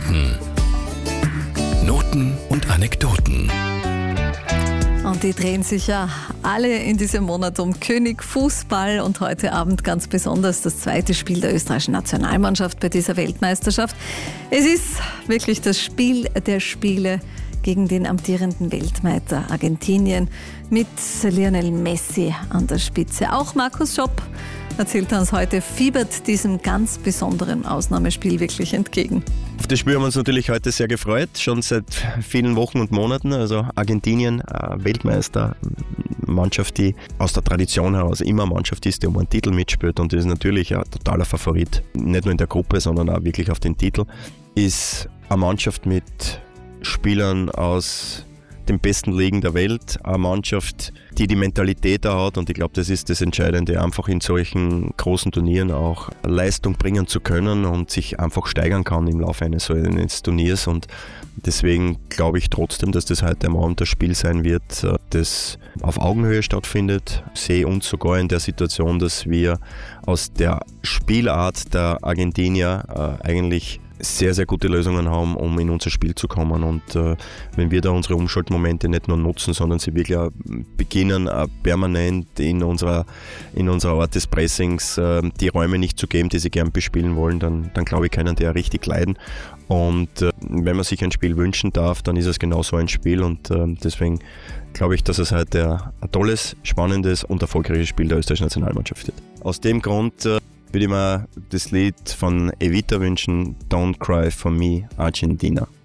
Minuten. Noten und Anekdoten. Und die drehen sich ja alle in diesem Monat um König Fußball und heute Abend ganz besonders das zweite Spiel der österreichischen Nationalmannschaft bei dieser Weltmeisterschaft. Es ist wirklich das Spiel der Spiele gegen den amtierenden Weltmeister Argentinien mit Lionel Messi an der Spitze. Auch Markus Schopp erzählt uns heute, fiebert diesem ganz besonderen Ausnahmespiel wirklich entgegen. Auf das Spiel haben wir uns natürlich heute sehr gefreut, schon seit vielen Wochen und Monaten. Also Argentinien, Weltmeister, Mannschaft, die aus der Tradition heraus immer eine Mannschaft ist, die um einen Titel mitspielt und ist natürlich ein totaler Favorit. Nicht nur in der Gruppe, sondern auch wirklich auf den Titel. Ist eine Mannschaft mit Spielern aus den besten Ligen der Welt, eine Mannschaft, die die Mentalität da hat, und ich glaube, das ist das Entscheidende, einfach in solchen großen Turnieren auch Leistung bringen zu können und sich einfach steigern kann im Laufe eines Turniers, und deswegen glaube ich trotzdem, dass das heute am Abend das Spiel sein wird, das auf Augenhöhe stattfindet. Sehe uns sogar in der Situation, dass wir aus der Spielart der Argentinier eigentlich sehr, sehr gute Lösungen haben, um in unser Spiel zu kommen. Und wenn wir da unsere Umschaltmomente nicht nur nutzen, sondern sie wirklich beginnen, permanent in unserer Art des Pressings die Räume nicht zu geben, die sie gern bespielen wollen, dann glaube ich, können die ja richtig leiden. Und wenn man sich ein Spiel wünschen darf, dann ist es genau so ein Spiel, und deswegen glaube ich, dass es heute ein tolles, spannendes und erfolgreiches Spiel der österreichischen Nationalmannschaft wird. Aus dem Grund würde ich mir das Lied von Evita wünschen, Don't Cry for Me, Argentina.